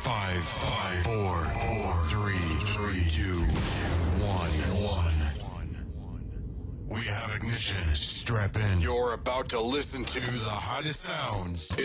5, 4, 3, 2, 1. We have ignition. Strap in. You're about to listen to the hottest sounds